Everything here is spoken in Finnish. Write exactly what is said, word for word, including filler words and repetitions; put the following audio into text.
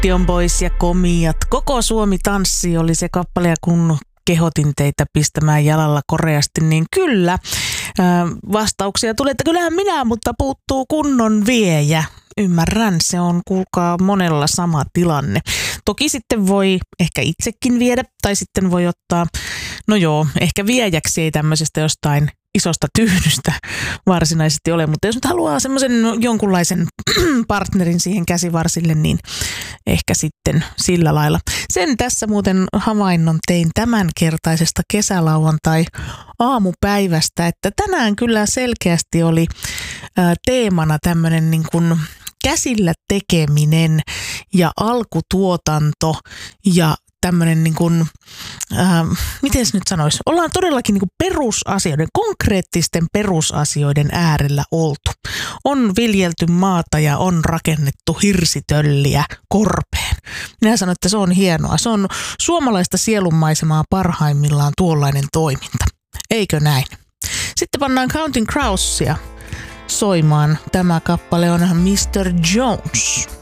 Put on Boys ja Komiat. Koko Suomi tanssii oli se kappale, ja kun kehotin teitä pistämään jalalla koreasti, niin kyllä vastauksia tuli, että kyllähän minä, mutta puuttuu kunnon viejä. Ymmärrän, se on kuulkaa monella sama tilanne. Toki sitten voi ehkä itsekin viedä tai sitten voi ottaa, no joo, ehkä viejäksi ei tämmöisestä jostain isosta tyynystä varsinaisesti ole, mutta jos nyt haluaa semmoisen jonkunlaisen partnerin siihen käsivarsille, niin ehkä sitten sillä lailla. Sen tässä muuten havainnon tein tämänkertaisesta kesälauantai aamupäivästä, että tänään kyllä selkeästi oli ää, teemana tämmöinen niin kuin käsillä tekeminen ja alkutuotanto ja tämmöinen niin kuin, äh, miten se nyt sanoisi, ollaan todellakin niin kuin perusasioiden, konkreettisten perusasioiden äärellä oltu. On viljelty maata ja on rakennettu hirsitölliä korpeen. Minä sanon, että se on hienoa. Se on suomalaista sielunmaisemaa parhaimmillaan tuollainen toiminta. Eikö näin? Sitten pannaan Counting Crowsia soimaan. Tämä kappale on mister Jones.